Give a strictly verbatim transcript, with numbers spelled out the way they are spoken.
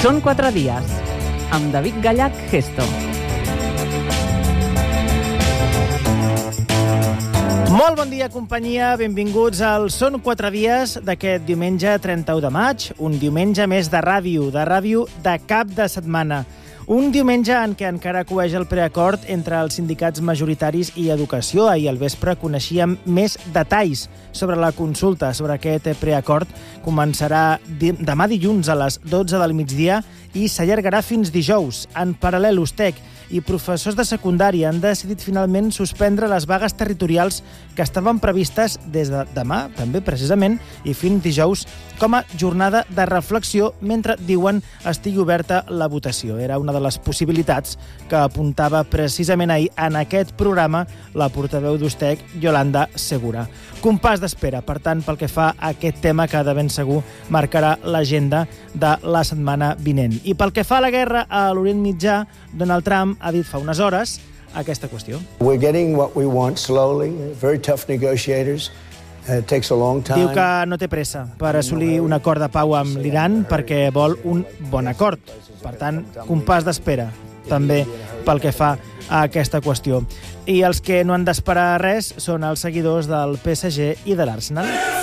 Són quatre dies, amb David Gallach Gesto. Molt bon dia, companyia. Benvinguts al Són quatre dies d'aquest diumenge trenta-u de maig, un diumenge més de ràdio, de ràdio de cap de setmana. Un diumenge en què encara coeix el preacord entre els sindicats majoritaris i Educació. Ahir al vespre coneixíem més detalls sobre la consulta, sobre aquest preacord. Començarà demà dilluns a les dotze del migdia i s'allargarà fins dijous. En paral·lel, U S T E C i professors de secundària han decidit finalment suspendre les vagues territorials que estaven previstes des de demà, també precisament, i fins dijous, com a jornada de reflexió mentre, diuen, estigui oberta la votació. Era una de les possibilitats que apuntava precisament ahir en aquest programa la portaveu d'U S T E C, Yolanda Segura. Compàs d'espera, per tant, pel que fa a aquest tema que de ben segur marcarà l'agenda de la setmana vinent. I pel que fa a la guerra a l'Orient Mitjà, Donald Trump ha dit fa unes hores aquesta qüestió. We're getting what we want slowly, very tough negotiators. It takes a long time. Diu que no té pressa per assolir un acord de pau amb l'Iran perquè vol un bon acord. Per tant, compàs d'espera, també pel que fa a aquesta qüestió. I els que no han d'esperar res són els seguidors del P S G i de l'Arsenal.